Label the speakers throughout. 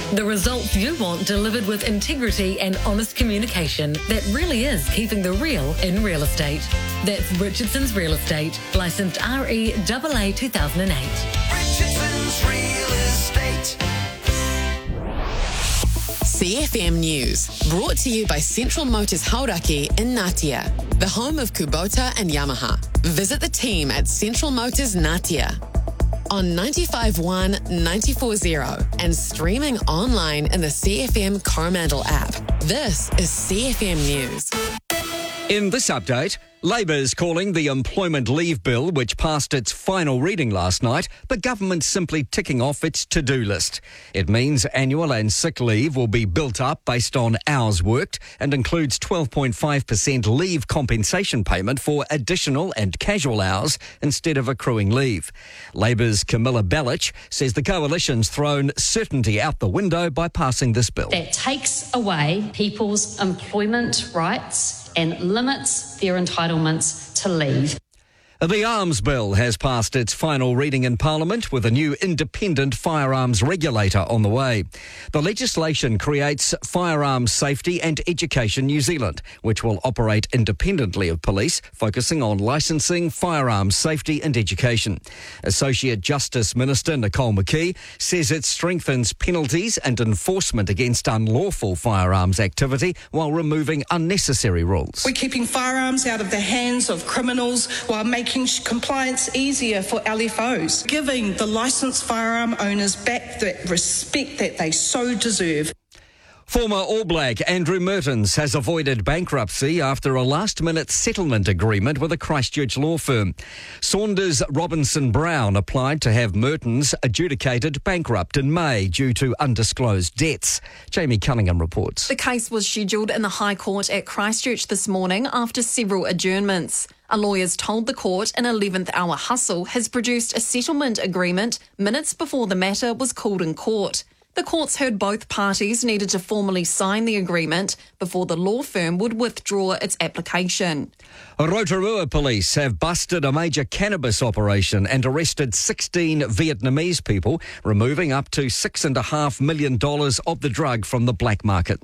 Speaker 1: The results you want delivered with integrity and honest communication that really is keeping the real in real estate. That's Richardson's Real Estate, licensed REAA 2008.
Speaker 2: Richardson's Real Estate.
Speaker 3: CFM News, brought to you by Central Motors Hauraki in Ngatea, the home of Kubota and Yamaha. Visit the team at Central Motors Ngatea on 95.1, 94.0 and streaming online in the CFM Coromandel app. This is CFM News.
Speaker 4: In this update, Labour's calling the Employment Leave Bill, which passed its final reading last night, the government simply ticking off its to-do list. It means annual and sick leave will be built up based on hours worked and includes 12.5% leave compensation payment for additional and casual hours instead of accruing leave. Labour's Camilla Bellich says the coalition's thrown certainty out the window by passing this bill.
Speaker 5: That takes away people's employment rights and limits their entitlements to leave.
Speaker 4: The Arms Bill has passed its final reading in Parliament with a new independent firearms regulator on the way. The legislation creates Firearms Safety and Education New Zealand, which will operate independently of police, focusing on licensing, firearms safety and education. Associate Justice Minister Nicole McKee says it strengthens penalties and enforcement against unlawful firearms activity while removing unnecessary rules.
Speaker 6: We're keeping firearms out of the hands of criminals while making compliance easier for LFOs, giving the licensed firearm owners back that respect that they so deserve.
Speaker 4: Former All Black Andrew Mertens has avoided bankruptcy after a last-minute settlement agreement with a Christchurch law firm. Saunders Robinson Brown applied to have Mertens adjudicated bankrupt in May due to undisclosed debts. Jamie Cunningham reports.
Speaker 7: The case was scheduled in the High Court at Christchurch this morning after several adjournments. A lawyer's told the court an 11th hour hustle has produced a settlement agreement minutes before the matter was called in court. The courts heard both parties needed to formally sign the agreement before the law firm would withdraw its application.
Speaker 4: Rotorua police have busted a major cannabis operation and arrested 16 Vietnamese people, removing up to $6.5 million of the drug from the black market.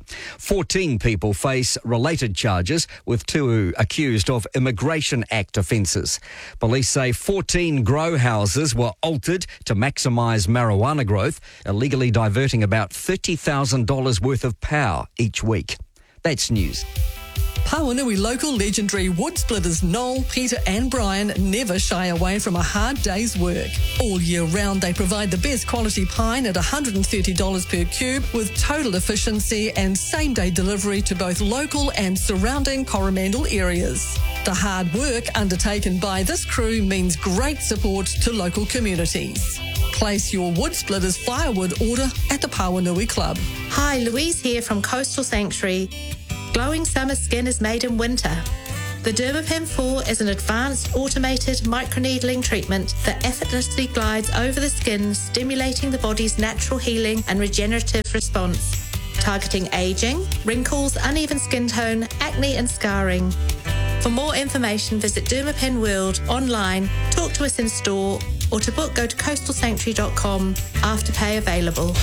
Speaker 4: 14 people face related charges, with 2 accused of Immigration Act offences. Police say 14 grow houses were altered to maximise marijuana growth, illegally diverting about $30,000 worth of power each week. That's news.
Speaker 8: Pawanui local legendary wood splitters Noel, Peter and Brian never shy away from a hard day's work. All year round they provide the best quality pine at $130 per cube with total efficiency and same-day delivery to both local and surrounding Coromandel areas. The hard work undertaken by this crew means great support to local communities. Place your wood splitters firewood order at the Pawanui Club.
Speaker 9: Hi, Louise here from Coastal Sanctuary. Glowing summer skin is made in winter. The Dermapen 4 is an advanced automated microneedling treatment that effortlessly glides over the skin, stimulating the body's natural healing and regenerative response, targeting aging, wrinkles, uneven skin tone, acne and scarring. For more information, visit Dermapen World online, talk to us in store, or to book, go to coastalsanctuary.com. Afterpay available.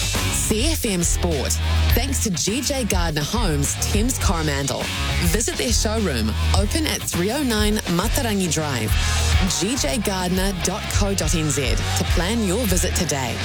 Speaker 3: CFM Sport, thanks to GJ Gardner Homes, Thames Coromandel. Visit their showroom, open at 309 Matarangi Drive, gjgardner.co.nz to plan your visit today.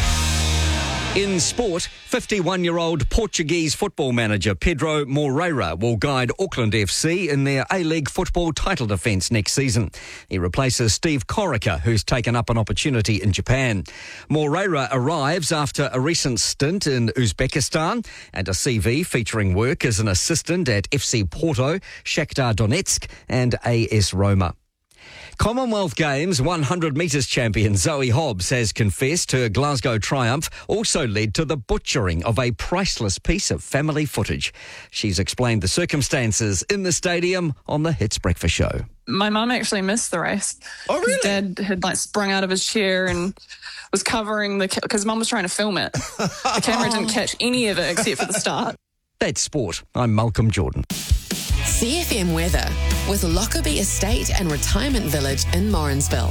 Speaker 4: In sport, 51-year-old Portuguese football manager Pedro Moreira will guide Auckland FC in their A-League football title defence next season. He replaces Steve Corica, who's taken up an opportunity in Japan. Moreira arrives after a recent stint in Uzbekistan and a CV featuring work as an assistant at FC Porto, Shakhtar Donetsk and AS Roma. Commonwealth Games 100 metres champion Zoe Hobbs has confessed her Glasgow triumph also led to the butchering of a priceless piece of family footage. She's explained the circumstances in the stadium on the Hits Breakfast Show.
Speaker 10: My mum actually missed the race.
Speaker 6: Oh, really?
Speaker 10: Dad had sprung out of his chair and was covering because Mum was trying to film it. The camera didn't catch any of it except for the start.
Speaker 4: That's sport. I'm Malcolm Jordan.
Speaker 3: CFM weather with Lockerbie Estate and Retirement Village in Morrinsville.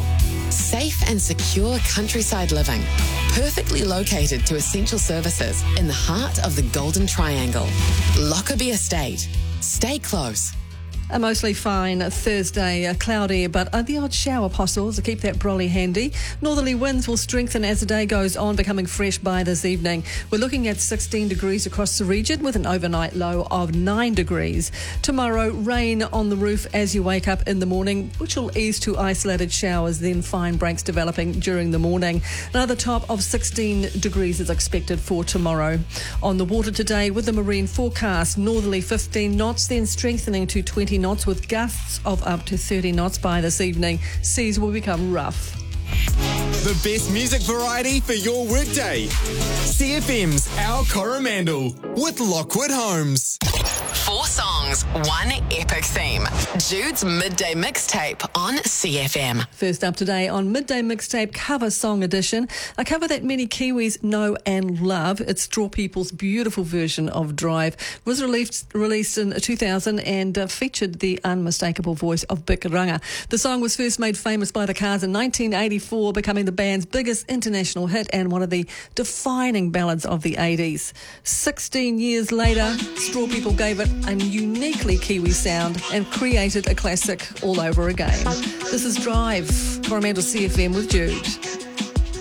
Speaker 3: Safe and secure countryside living. Perfectly located to essential services in the heart of the Golden Triangle. Lockerbie Estate. Stay close.
Speaker 8: A mostly fine Thursday, cloudy, but the odd shower possible, so keep that brolly handy. Northerly winds will strengthen as the day goes on, becoming fresh by this evening. We're looking at 16 degrees across the region with an overnight low of 9 degrees. Tomorrow, rain on the roof as you wake up in the morning, which will ease to isolated showers, then fine breaks developing during the morning. Another top of 16 degrees is expected for tomorrow. On the water today with the marine forecast, northerly 15 knots, then strengthening to 20 knots with gusts of up to 30 knots by this evening. Seas will become rough.
Speaker 11: The best music variety for your workday. CFM's Our Coromandel with Lockwood Homes.
Speaker 3: 4 songs, 1 epic theme. Jude's Midday Mixtape on CFM.
Speaker 8: First up today on Midday Mixtape Cover Song Edition, a cover that many Kiwis know and love. It's Straw People's beautiful version of Drive. It was released in 2000 and featured the unmistakable voice of Bic Ranga. The song was first made famous by the Cars in 1984, becoming the band's biggest international hit and one of the defining ballads of the 80s. 16 years later, Straw People gave it a uniquely Kiwi sound and created a classic all over again. This is Drive, Coromandel CFM with Jude.